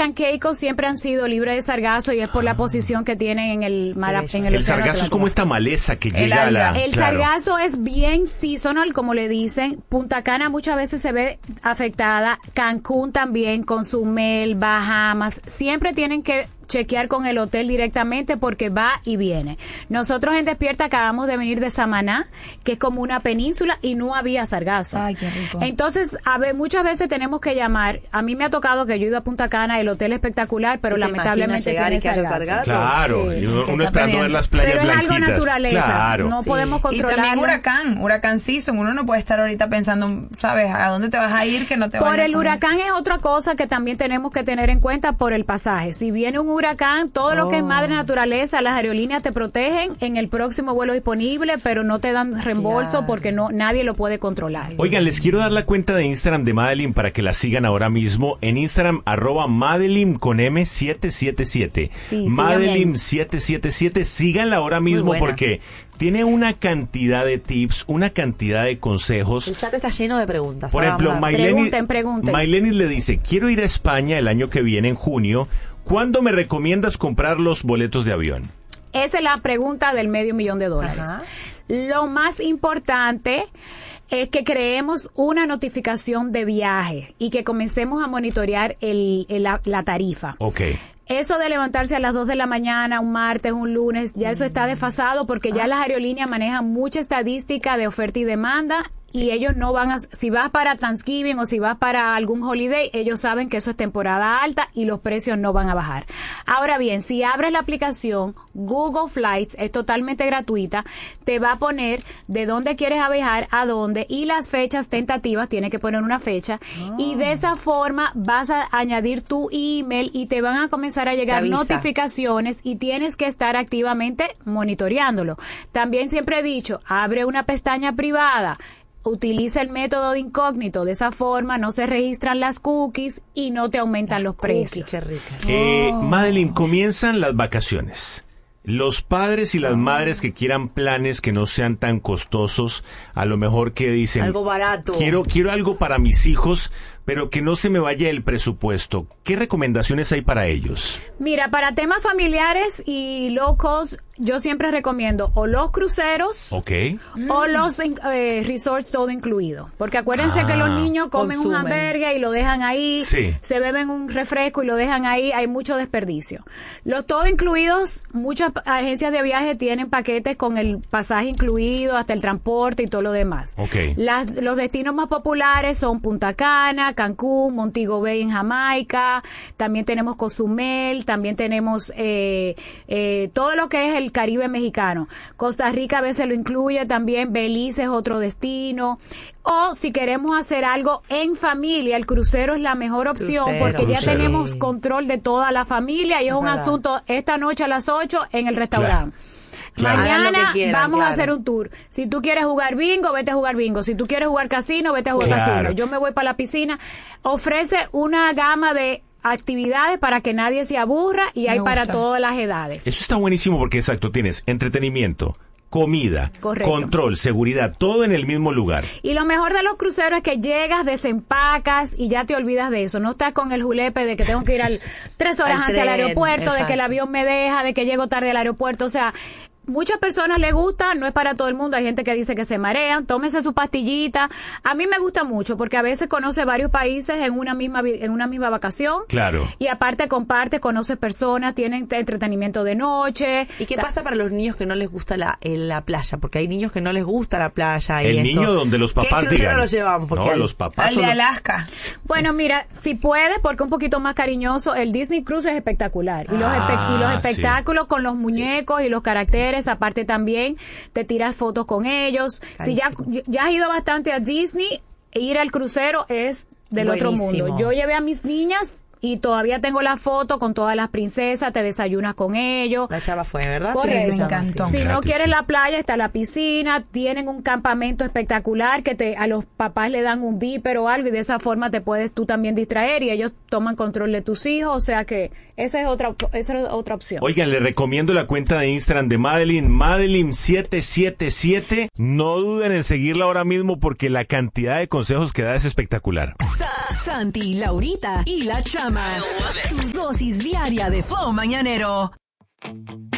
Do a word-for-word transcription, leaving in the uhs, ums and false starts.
American Keiko siempre han sido libres de sargazo y es por la posición que tienen en el mar, en el, el sargazo es como esta maleza que el llega a la... El claro. sargazo es bien seasonal, como le dicen. Punta Cana muchas veces se ve afectada. Cancún también, Cozumel, Bahamas. Siempre tienen que chequear con el hotel directamente porque va y viene. Nosotros en Despierta acabamos de venir de Samaná, que es como una península y no había sargazo. Ay, qué rico. Entonces, a ver, muchas veces tenemos que llamar. A mí me ha tocado que yo he ido a Punta Cana, el hotel espectacular, pero lamentablemente llegar tiene y que haya sargazo. sargazo. Claro, Sí, y uno, uno esperando pendiente. ver las playas pero es blanquitas. algo naturaleza. Claro. No Sí. podemos Y controlarlo. también huracán, huracán season. Uno no puede estar ahorita pensando, ¿sabes? ¿A dónde te vas a ir que no te Por vaya a el poner? huracán es otra cosa que también tenemos que tener en cuenta por el pasaje. Si viene un huracán, todo lo que es madre naturaleza, las aerolíneas te protegen en el próximo vuelo disponible, pero no te dan reembolso Claro. porque no nadie lo puede controlar. Oigan, les quiero dar la cuenta de Instagram de Madeline para que la sigan ahora mismo. En Instagram, arroba Madeline con M siete siete siete. Sí, Madeline siete siete siete. Síganla ahora mismo buena. porque tiene una cantidad de tips, una cantidad de consejos. El chat está lleno de preguntas. Por Ahora ejemplo, vamos a- Mayleni, Pregunten, pregunten. Mayleni le dice, quiero ir a España el año que viene, en junio. ¿Cuándo me recomiendas comprar los boletos de avión? Esa es la pregunta del medio millón de dólares. Ajá. Lo más importante es que creemos una notificación de viaje y que comencemos a monitorear el, el- la, la tarifa. Ok. Eso de levantarse a las dos de la mañana, un martes, un lunes, ya eso está desfasado porque ya las aerolíneas manejan mucha estadística de oferta y demanda y ellos no van a, si vas para Thanksgiving o si vas para algún holiday, ellos saben que eso es temporada alta y los precios no van a bajar. Ahora bien, si abres la aplicación Google Flights, es totalmente gratuita, te va a poner de dónde quieres viajar, a dónde y las fechas tentativas, tienes que poner una fecha y de esa forma vas a añadir tu email y te van a comenzar a llegar avisa. notificaciones y tienes que estar activamente monitoreándolo. También siempre he dicho, abre una pestaña privada, utiliza el método de incógnito, de esa forma no se registran las cookies y no te aumentan los Cookies, precios. qué rica. Eh, Oh. Madeline, comienzan las vacaciones. Los padres y las madres que quieran planes que no sean tan costosos, a lo mejor que dicen... Algo barato. Quiero, quiero algo para mis hijos, pero que no se me vaya el presupuesto. ¿Qué recomendaciones hay para ellos? Mira, para temas familiares y low cost, yo siempre recomiendo o los cruceros Ok. o los eh, resorts todo incluido. Porque acuérdense Ah, que los niños comen un consumen. hamburgues y lo dejan ahí, Sí. se beben un refresco y lo dejan ahí, hay mucho desperdicio. Los todo incluidos, muchas agencias de viaje tienen paquetes con el pasaje incluido, hasta el transporte y todo lo demás. Ok. Las, los destinos más populares son Punta Cana, Cancún, Montego Bay en Jamaica, también tenemos Cozumel, también tenemos eh, eh, todo lo que es el Caribe mexicano. Costa Rica a veces lo incluye también, Belice es otro destino. O si queremos hacer algo en familia, el crucero es la mejor opción Crucero. porque ya Crucero. tenemos control de toda la familia y es, Es un verdad. asunto esta noche a las ocho en el restaurante. Claro. Hagan lo Mañana que quieran, vamos claro. a hacer un tour. Si tú quieres jugar bingo, vete a jugar bingo. Si tú quieres jugar casino, vete a jugar Claro. casino. Yo me voy para la piscina. Ofrece una gama de actividades para que nadie se aburra y Me hay para gusta. todas las edades. Eso está buenísimo porque, exacto, tienes entretenimiento, comida, Correcto. control, seguridad, todo en el mismo lugar. Y lo mejor de los cruceros es que llegas, desempacas y ya te olvidas de eso. No estás con el julepe de que tengo que ir al tres horas Al antes al tren, aeropuerto, de que el exacto. avión me deja, de que llego tarde al aeropuerto. O sea, muchas personas les gusta, no es para todo el mundo. Hay gente que dice que se marean. Tómese su pastillita. A mí me gusta mucho porque a veces conoce varios países en una misma vi- en una misma vacación. Claro. Y aparte comparte, conoce personas, tienen entretenimiento de noche. ¿Y qué Ta- pasa para los niños que no les gusta la, en la playa? Porque hay niños que no les gusta la playa. Y El esto. niño donde los papás ¿Qué crucero digan. los llevamos? Porque no, hay- los papás Al son de los- Alaska. Bueno, mira, si puede, porque un poquito más cariñoso, el Disney Cruise es espectacular. Y los, Ah, espe- y los sí. espectáculos con los muñecos y los caracteres, aparte también te tiras fotos con ellos. Si ya, ya has ido bastante a Disney, ir al crucero es del otro Buenísimo. mundo. Yo llevé a mis niñas y todavía tengo la foto con todas las princesas, te desayunas con ellos. La chava fue, ¿verdad? Correcto. Sí, Me encantó. Si no Gratis, quieres sí. la playa, está la piscina, tienen un campamento espectacular que te a los papás le dan un viper o algo y de esa forma te puedes tú también distraer y ellos toman control de tus hijos, o sea que esa es otra esa es otra opción. Oigan, les recomiendo la cuenta de Instagram de Madeline, Madeline siete siete siete. No duden en seguirla ahora mismo porque la cantidad de consejos que da es espectacular. Sa- Santi, Laurita y la Chama. Tu dosis diaria de Flow Mañanero.